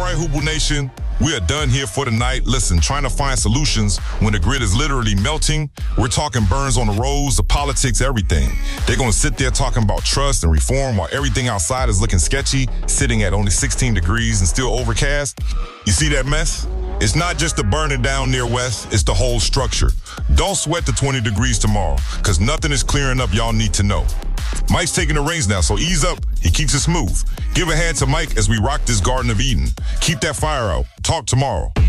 right, Hoopball Nation, we are done here for tonight. Listen, trying to find solutions when the grid is literally melting. We're talking burns on the roads, the politics, everything. They're going to sit there talking about trust and reform while everything outside is looking sketchy, sitting at only 16 degrees and still overcast. You see that mess? It's not just the burning down near West, it's the whole structure. Don't sweat the 20 degrees tomorrow, because nothing is clearing up y'all need to know. Mike's taking the reins now, so ease up. He keeps it smooth. Give a hand to Mike as we rock this Garden of Eden. Keep that fire out. Talk tomorrow.